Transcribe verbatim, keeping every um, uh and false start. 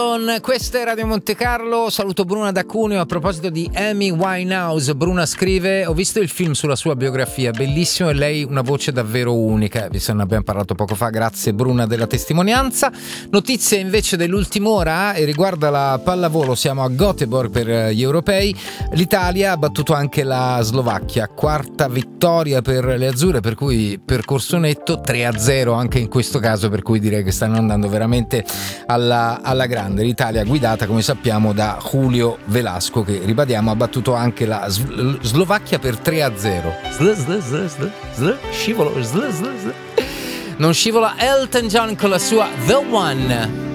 Questa è Radio Monte Carlo, saluto Bruna da Cuneo. A proposito di Amy Winehouse, Bruna scrive: ho visto il film sulla sua biografia, bellissimo, e lei una voce davvero unica, visto che ne abbiamo parlato poco fa. Grazie Bruna della testimonianza. Notizie invece dell'ultima ora e riguarda la pallavolo. Siamo a Göteborg per gli europei. L'Italia ha battuto anche la Slovacchia, quarta vittoria per le azzurre, per cui percorso netto, tre a zero anche in questo caso, per cui direi che stanno andando veramente alla, alla grande. L'Italia guidata, come sappiamo, da Julio Velasco, che ribadiamo ha battuto anche la Sl- Slovacchia per tre a zero. Sl, sl, sl, sl, sl, scivolo, sl, sl, sl. Non scivola Elton John con la sua The One.